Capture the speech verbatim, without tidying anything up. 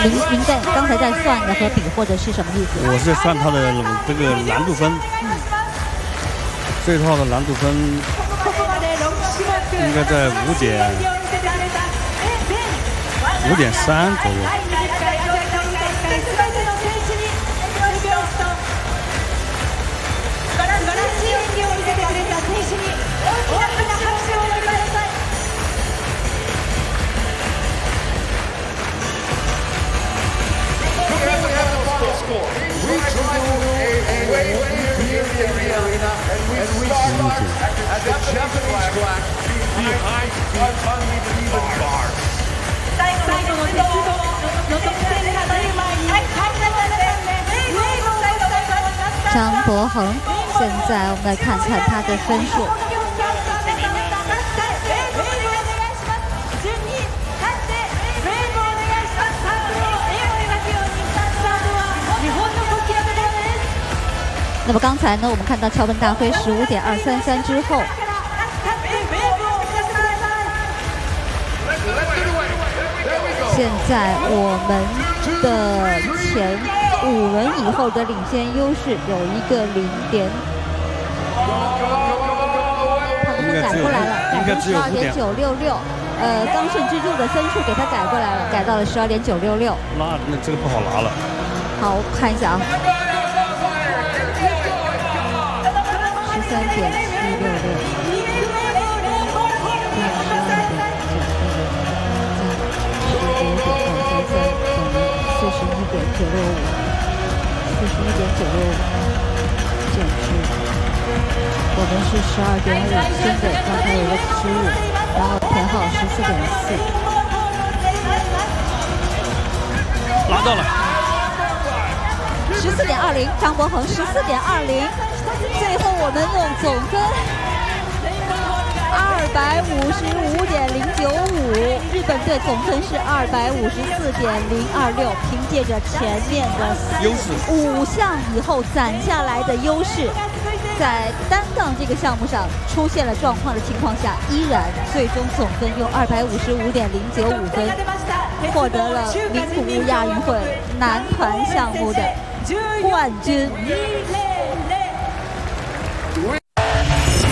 您您在刚才在算的和比或者是什么意思？ 我是算它的这个难度分，嗯，这一套的难度分应该在五点五点三左右。 张博恒，现在我们来看看他的分数。那么刚才呢，我们看到桥本大辉十五点二三三之后，现在我们的前五轮以后的领先优势有一个零点，他们改过来了，改成十二点九六六。呃，刚胜之柱的分数给他改过来了，改到了十二点九六六。 那那这个不好拿了。 好，我看一下啊。 十三点七六六，变十二点九六六，加十九点二三三等于四十一点九六五，四十一点九六五减去，我们是十二点五，新的刚才有个失误，然后田浩十四点四， 拿到了， 十四点二零，张博恒十四点二零。 最后我们用总分二百五十五点零九五，日本队总分是二百五十四点零二六，凭借着前面的优势五项以后攒下来的优势，在单杠这个项目上出现了状况的情况下，依然最终总分用二百五十五点零九五分获得了名古屋亚运会男团项目的冠军。